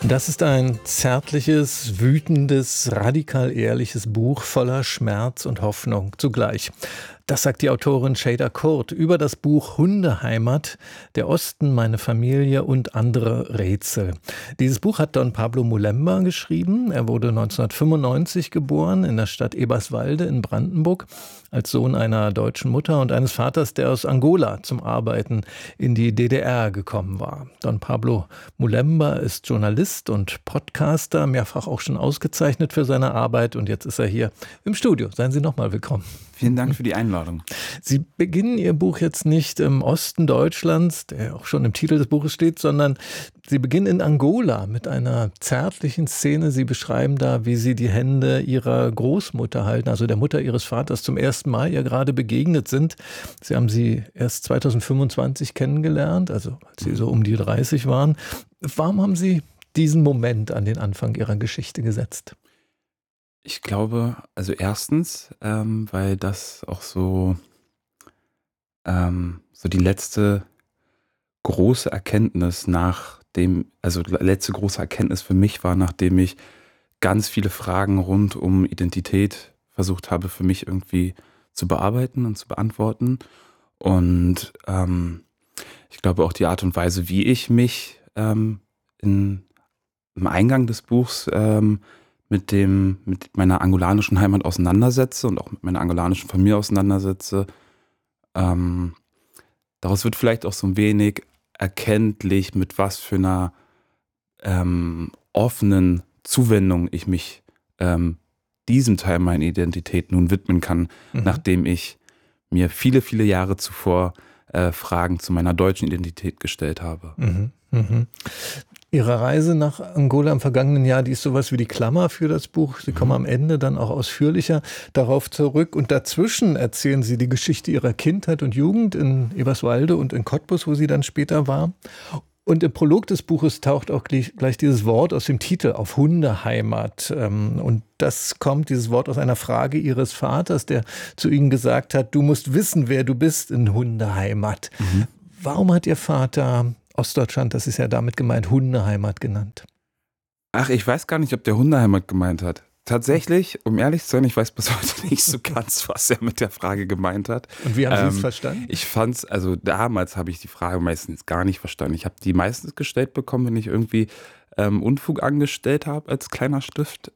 Das ist ein zärtliches, wütendes, radikal ehrliches Buch voller Schmerz und Hoffnung zugleich. Das sagt die Autorin Şeyda Kurt über das Buch Hundeheimat, der Osten, meine Familie und andere Rätsel. Dieses Buch hat Don Pablo Mulemba geschrieben. Er wurde 1995 geboren in der Stadt Eberswalde in Brandenburg, als Sohn einer deutschen Mutter und eines Vaters, der aus Angola zum Arbeiten in die DDR gekommen war. Don Pablo Mulemba ist Journalist und Podcaster, mehrfach auch schon ausgezeichnet für seine Arbeit, und jetzt ist er hier im Studio. Seien Sie nochmal willkommen. Vielen Dank für die Einladung. Sie beginnen Ihr Buch jetzt nicht im Osten Deutschlands, der auch schon im Titel des Buches steht, sondern Sie beginnen in Angola mit einer zärtlichen Szene. Sie beschreiben da, wie Sie die Hände Ihrer Großmutter halten, also der Mutter Ihres Vaters, zum ersten Mal ihr gerade begegnet sind. Sie haben sie erst 2025 kennengelernt, also als Sie so um die 30 waren. Warum haben Sie diesen Moment an den Anfang Ihrer Geschichte gesetzt? Ich glaube, also erstens, weil das auch so die letzte große Erkenntnis letzte große Erkenntnis für mich war, nachdem ich ganz viele Fragen rund um Identität versucht habe, für mich irgendwie zu bearbeiten und zu beantworten. Und ich glaube auch die Art und Weise, wie ich mich im Eingang des Buchs mit meiner angolanischen Heimat auseinandersetze und auch mit meiner angolanischen Familie auseinandersetze. Daraus wird vielleicht auch so ein wenig erkenntlich, mit was für einer offenen Zuwendung ich mich diesem Teil meiner Identität nun widmen kann, nachdem ich mir viele, viele Jahre zuvor Fragen zu meiner deutschen Identität gestellt habe. Ihre Reise nach Angola im vergangenen Jahr, die ist sowas wie die Klammer für das Buch. Sie kommen am Ende dann auch ausführlicher darauf zurück. Und dazwischen erzählen Sie die Geschichte Ihrer Kindheit und Jugend in Eberswalde und in Cottbus, wo Sie dann später war. Und im Prolog des Buches taucht auch gleich dieses Wort aus dem Titel auf, Hundeheimat. Und dieses Wort aus einer Frage Ihres Vaters, der zu Ihnen gesagt hat, du musst wissen, wer du bist in Hundeheimat. Warum hat Ihr Vater Ostdeutschland, das ist ja damit gemeint, Hundeheimat genannt? Ach, ich weiß gar nicht, ob der Hundeheimat gemeint hat. Tatsächlich, um ehrlich zu sein, ich weiß bis heute nicht so ganz, was er mit der Frage gemeint hat. Und wie haben Sie es verstanden? Ich fand's, also damals habe ich die Frage meistens gar nicht verstanden. Ich habe die meistens gestellt bekommen, wenn ich irgendwie Unfug angestellt habe als kleiner Stift.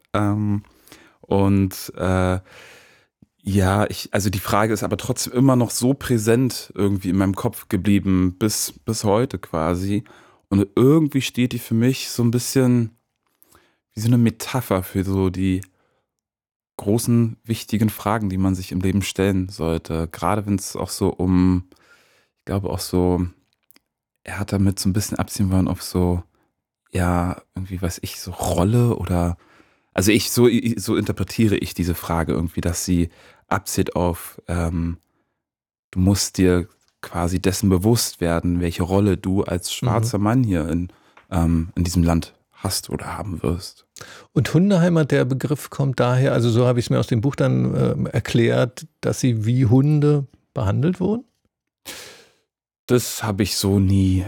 Also die Frage ist aber trotzdem immer noch so präsent irgendwie in meinem Kopf geblieben, bis heute quasi. Und irgendwie steht die für mich so ein bisschen wie so eine Metapher für so die großen, wichtigen Fragen, die man sich im Leben stellen sollte. Gerade wenn es auch so ich glaube auch so, er hat damit so ein bisschen abziehen wollen auf so, ja, irgendwie weiß ich, so Rolle oder, also so interpretiere ich diese Frage irgendwie, dass sie abzielt auf, du musst dir quasi dessen bewusst werden, welche Rolle du als schwarzer Mann hier in diesem Land hast oder haben wirst. Und Hundeheimat, der Begriff kommt daher, also so habe ich es mir aus dem Buch dann erklärt, dass sie wie Hunde behandelt wurden? Das habe ich so nie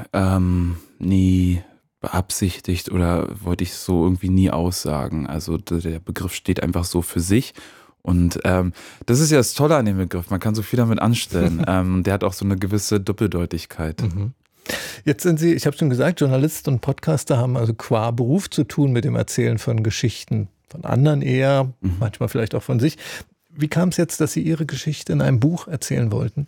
beabsichtigt oder wollte ich so irgendwie nie aussagen. Also der Begriff steht einfach so für sich. Und das ist ja das Tolle an dem Begriff. Man kann so viel damit anstellen. Der hat auch so eine gewisse Doppeldeutigkeit. Jetzt sind Sie, ich habe schon gesagt, Journalist und Podcaster haben also qua Beruf zu tun mit dem Erzählen von Geschichten von anderen eher, manchmal vielleicht auch von sich. Wie kam es jetzt, dass Sie Ihre Geschichte in einem Buch erzählen wollten?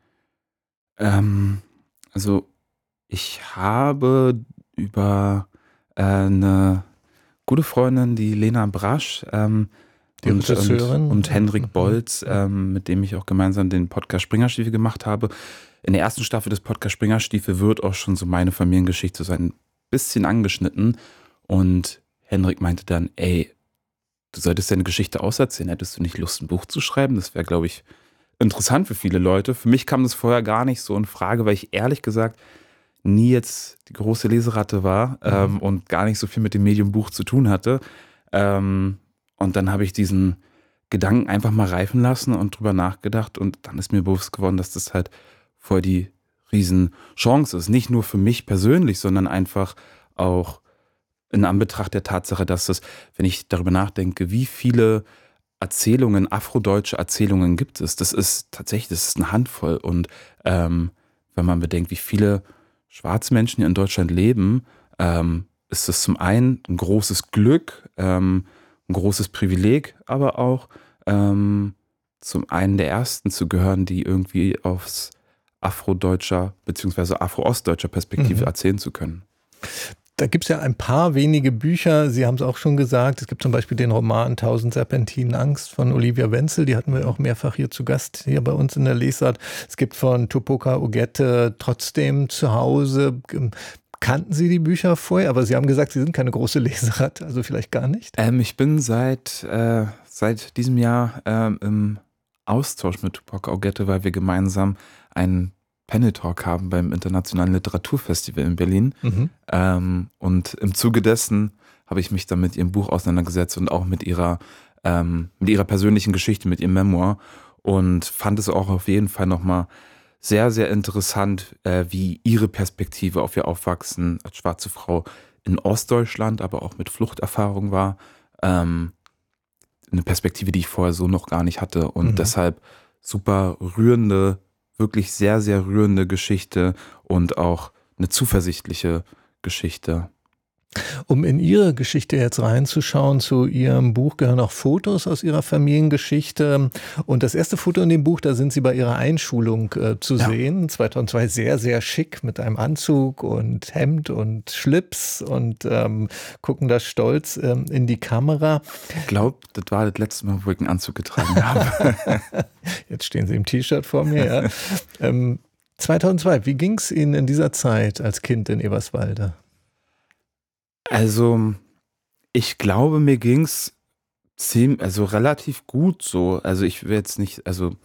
Also ich habe über eine gute Freundin, die Lena Brasch, die Regisseurin und Hendrik Bolz, mit dem ich auch gemeinsam den Podcast Springerstiefel gemacht habe. In der ersten Staffel des Podcast Springerstiefel wird auch schon so meine Familiengeschichte so ein bisschen angeschnitten. Und Hendrik meinte dann, ey, du solltest deine Geschichte auserzählen. Hättest du nicht Lust, ein Buch zu schreiben? Das wäre, glaube ich, interessant für viele Leute. Für mich kam das vorher gar nicht so in Frage, weil ich ehrlich gesagt nie jetzt die große Leseratte war und gar nicht so viel mit dem Medium Buch zu tun hatte. Und dann habe ich diesen Gedanken einfach mal reifen lassen und drüber nachgedacht. Und dann ist mir bewusst geworden, dass das halt voll die Riesenchance ist. Nicht nur für mich persönlich, sondern einfach auch in Anbetracht der Tatsache, dass es, wenn ich darüber nachdenke, wie viele Erzählungen, afrodeutsche Erzählungen gibt es, das ist eine Handvoll. Und wenn man bedenkt, wie viele schwarze Menschen hier in Deutschland leben, ist es zum einen ein großes Glück, ein großes Privileg, aber auch zum einen der Ersten zu gehören, die irgendwie aus afrodeutscher bzw. afro-ostdeutscher Perspektive erzählen zu können. Da gibt es ja ein paar wenige Bücher, Sie haben es auch schon gesagt, es gibt zum Beispiel den Roman 1000 Serpentinen Angst von Olivia Wenzel, die hatten wir auch mehrfach hier zu Gast, hier bei uns in der Lesart. Es gibt von Tupoka Ogette Trotzdem zu Hause. Kannten Sie die Bücher vorher? Aber Sie haben gesagt, Sie sind keine große Leserin, also vielleicht gar nicht. Ich bin seit diesem Jahr im Austausch mit Tupoka Ogette, weil wir gemeinsam einen Panel Talk haben beim Internationalen Literaturfestival in Berlin. Und im Zuge dessen habe ich mich dann mit ihrem Buch auseinandergesetzt und auch mit ihrer persönlichen Geschichte, mit ihrem Memoir, und fand es auch auf jeden Fall nochmal sehr, sehr interessant, wie ihre Perspektive auf ihr Aufwachsen als schwarze Frau in Ostdeutschland, aber auch mit Fluchterfahrung war. Eine Perspektive, die ich vorher so noch gar nicht hatte, und deshalb super rührende, wirklich sehr, sehr rührende Geschichte und auch eine zuversichtliche Geschichte. Um in Ihre Geschichte jetzt reinzuschauen, zu Ihrem Buch gehören auch Fotos aus Ihrer Familiengeschichte. Und das erste Foto in dem Buch, da sind Sie bei Ihrer Einschulung zu sehen. 2002 sehr, sehr schick mit einem Anzug und Hemd und Schlips und gucken da stolz in die Kamera. Ich glaube, das war das letzte Mal, wo ich einen Anzug getragen habe. Jetzt stehen Sie im T-Shirt vor mir. Ja. 2002, wie ging es Ihnen in dieser Zeit als Kind in Eberswalde? Also, ich glaube, mir ging es relativ gut so. Also, ich will jetzt nicht,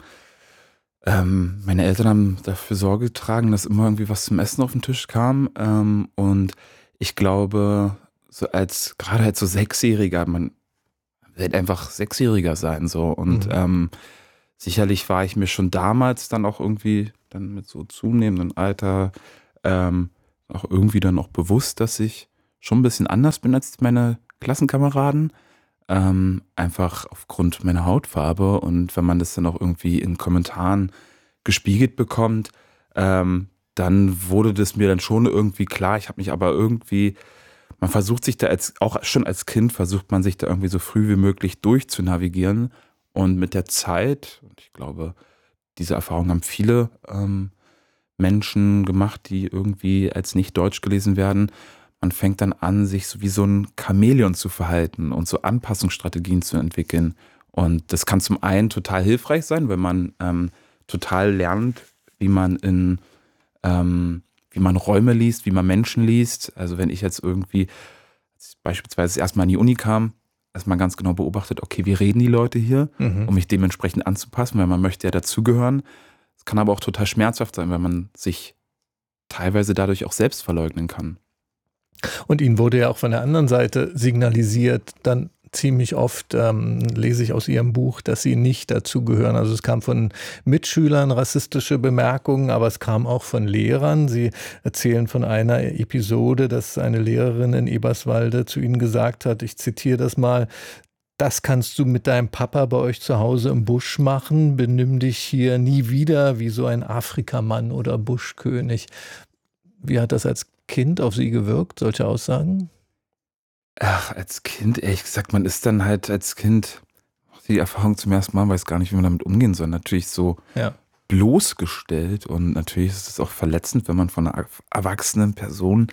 meine Eltern haben dafür Sorge getragen, dass immer irgendwie was zum Essen auf den Tisch kam. Und ich glaube, gerade als so Sechsjähriger, man wird einfach Sechsjähriger sein so. Und sicherlich war ich mir schon damals dann auch irgendwie dann mit so zunehmendem Alter auch irgendwie dann auch bewusst, dass ich schon ein bisschen anders bin als meine Klassenkameraden, einfach aufgrund meiner Hautfarbe. Und wenn man das dann auch irgendwie in Kommentaren gespiegelt bekommt, dann wurde das mir dann schon irgendwie klar. Ich habe mich aber irgendwie, man versucht sich da auch schon als Kind, versucht man sich da irgendwie so früh wie möglich durchzunavigieren. Und mit der Zeit, und ich glaube, diese Erfahrung haben viele Menschen gemacht, die irgendwie als nicht deutsch gelesen werden. Man fängt dann an, sich so wie so ein Chamäleon zu verhalten und so Anpassungsstrategien zu entwickeln. Und das kann zum einen total hilfreich sein, wenn man total lernt, wie man Räume liest, wie man Menschen liest. Also wenn ich jetzt irgendwie beispielsweise erstmal an die Uni kam, erstmal ganz genau beobachtet, okay, wie reden die Leute hier, um mich dementsprechend anzupassen, weil man möchte ja dazugehören. Es kann aber auch total schmerzhaft sein, weil man sich teilweise dadurch auch selbst verleugnen kann. Und Ihnen wurde ja auch von der anderen Seite signalisiert, dann ziemlich oft lese ich aus Ihrem Buch, dass Sie nicht dazugehören. Also es kam von Mitschülern rassistische Bemerkungen, aber es kam auch von Lehrern. Sie erzählen von einer Episode, dass eine Lehrerin in Eberswalde zu Ihnen gesagt hat, ich zitiere das mal: Das kannst du mit deinem Papa bei euch zu Hause im Busch machen. Benimm dich hier nie wieder wie so ein Afrikamann oder Buschkönig. Wie hat das als Kind auf Sie gewirkt, solche Aussagen? Ach, als Kind, ehrlich gesagt, man ist dann halt als Kind, die Erfahrung zum ersten Mal, weiß gar nicht, wie man damit umgehen soll, natürlich so bloßgestellt. Und natürlich ist es auch verletzend, wenn man von einer erwachsenen Person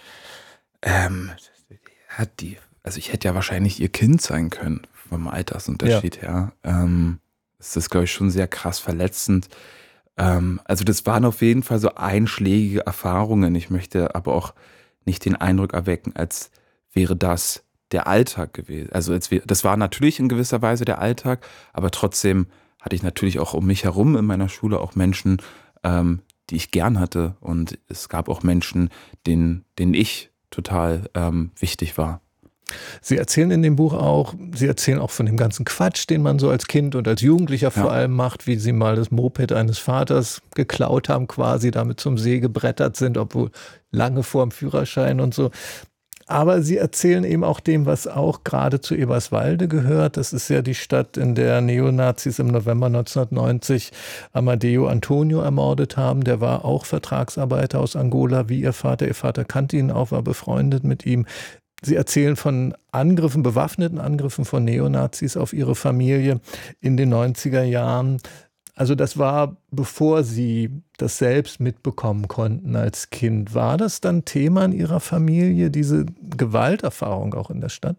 ich hätte ja wahrscheinlich ihr Kind sein können, vom Altersunterschied her. Ist das, glaube ich, schon sehr krass verletzend. Also das waren auf jeden Fall so einschlägige Erfahrungen. Ich möchte aber auch nicht den Eindruck erwecken, als wäre das der Alltag gewesen. Also das war natürlich in gewisser Weise der Alltag, aber trotzdem hatte ich natürlich auch um mich herum in meiner Schule auch Menschen, die ich gern hatte. Und es gab auch Menschen, denen ich total wichtig war. Sie erzählen in dem Buch auch, Sie erzählen auch von dem ganzen Quatsch, den man so als Kind und als Jugendlicher vor allem macht, wie Sie mal das Moped eines Vaters geklaut haben, quasi damit zum See gebrettert sind, obwohl lange vor dem Führerschein und so. Aber Sie erzählen eben auch dem, was auch gerade zu Eberswalde gehört. Das ist ja die Stadt, in der Neonazis im November 1990 Amadeo Antonio ermordet haben. Der war auch Vertragsarbeiter aus Angola, wie Ihr Vater. Ihr Vater kannte ihn auch, war befreundet mit ihm. Sie erzählen von Angriffen, bewaffneten Angriffen von Neonazis auf Ihre Familie in den 90er Jahren. Also das war, bevor Sie das selbst mitbekommen konnten als Kind. War das dann Thema in Ihrer Familie, diese Gewalterfahrung auch in der Stadt?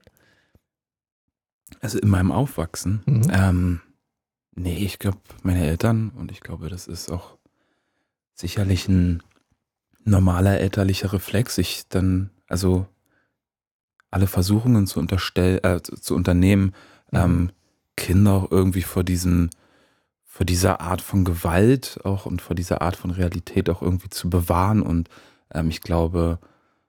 Also in meinem Aufwachsen? Mhm. Nee, ich glaube, meine Eltern, und ich glaube, das ist auch sicherlich ein normaler elterlicher Reflex, sich dann, also alle Versuchungen zu unternehmen, Mhm. Kinder auch irgendwie vor dieser Art von Gewalt auch und vor dieser Art von Realität auch irgendwie zu bewahren. Und ich glaube,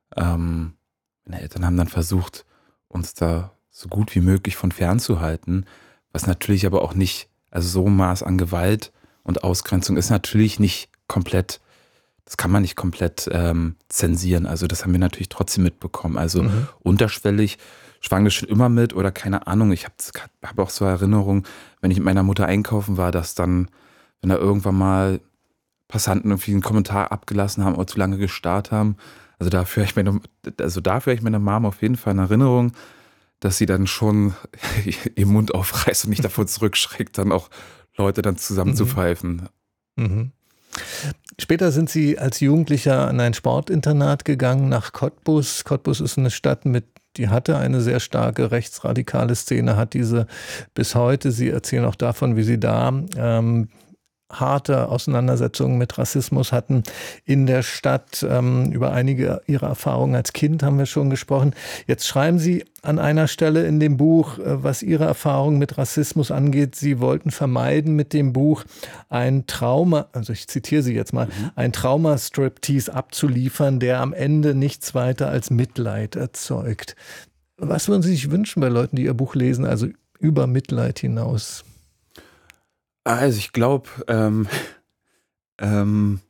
meine Eltern haben dann versucht, uns da so gut wie möglich von fernzuhalten, was natürlich aber auch nicht, also so ein Maß an Gewalt und Ausgrenzung ist natürlich nicht komplett, das kann man nicht komplett zensieren. Also das haben wir natürlich trotzdem mitbekommen. Also Mhm. unterschwellig schwang das schon immer mit oder keine Ahnung. Ich hab auch so Erinnerungen, wenn ich mit meiner Mutter einkaufen war, dass dann, wenn da irgendwann mal Passanten irgendwie einen Kommentar abgelassen haben oder zu lange gestarrt haben, dafür habe ich meine Mom auf jeden Fall in Erinnerung, dass sie dann schon ihren Mund aufreißt und nicht davor zurückschreckt, dann auch Leute dann zusammen zu Mhm. pfeifen. Mhm. Später sind Sie als Jugendlicher an ein Sportinternat gegangen nach Cottbus. Cottbus ist eine Stadt die hatte eine sehr starke rechtsradikale Szene, hat diese bis heute. Sie erzählen auch davon, wie Sie da harte Auseinandersetzungen mit Rassismus hatten in der Stadt. Über einige Ihrer Erfahrungen als Kind haben wir schon gesprochen. Jetzt schreiben Sie an einer Stelle in dem Buch, was Ihre Erfahrung mit Rassismus angeht. Sie wollten vermeiden mit dem Buch ein Trauma, also ich zitiere Sie jetzt mal, ein Traumastriptease abzuliefern, der am Ende nichts weiter als Mitleid erzeugt. Was würden Sie sich wünschen bei Leuten, die Ihr Buch lesen, also über Mitleid hinaus? Also ich glaube, ähm,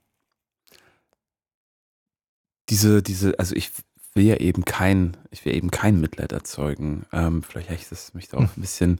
also ich will eben kein Mitleid erzeugen. Vielleicht habe ich mich da Hm. auch ein bisschen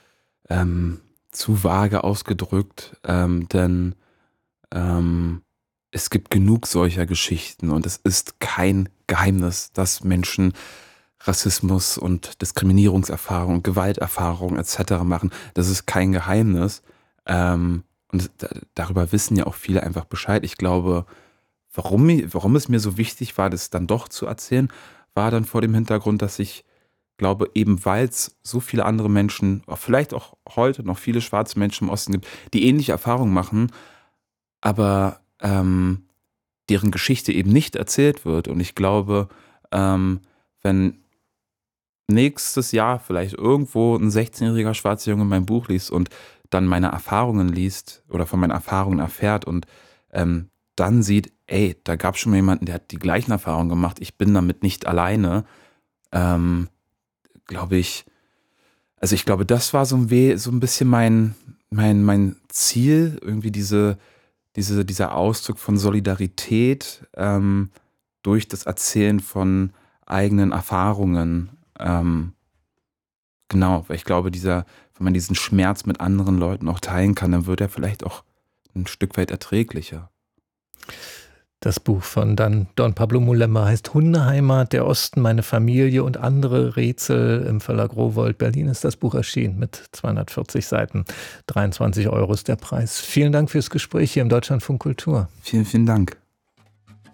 zu vage ausgedrückt, denn ähm, es gibt genug solcher Geschichten und es ist kein Geheimnis, dass Menschen Rassismus und Diskriminierungserfahrung, Gewalterfahrung etc. machen. Das ist kein Geheimnis. Und darüber wissen ja auch viele einfach Bescheid. Ich glaube, warum es mir so wichtig war, das dann doch zu erzählen, war dann vor dem Hintergrund, dass ich glaube, eben weil es so viele andere Menschen, vielleicht auch heute noch viele schwarze Menschen im Osten gibt, die ähnliche Erfahrungen machen, aber deren Geschichte eben nicht erzählt wird. Und ich glaube, wenn nächstes Jahr vielleicht irgendwo ein 16-jähriger schwarzer Junge mein Buch liest und dann meine Erfahrungen liest oder von meinen Erfahrungen erfährt und dann sieht, ey, da gab es schon mal jemanden, der hat die gleichen Erfahrungen gemacht, ich bin damit nicht alleine, ähm, glaube ich, also ich glaube, das war so ein bisschen mein Ziel, irgendwie dieser Ausdruck von Solidarität durch das Erzählen von eigenen Erfahrungen. Genau, weil ich glaube, wenn man diesen Schmerz mit anderen Leuten auch teilen kann, dann wird er vielleicht auch ein Stück weit erträglicher. Das Buch von Don Pablo Mulemba heißt Hundeheimat, der Osten, meine Familie und andere Rätsel. Im Verlag Rowohlt Berlin ist das Buch erschienen mit 240 Seiten. 23 € ist der Preis. Vielen Dank fürs Gespräch hier im Deutschlandfunk Kultur. Vielen, vielen Dank.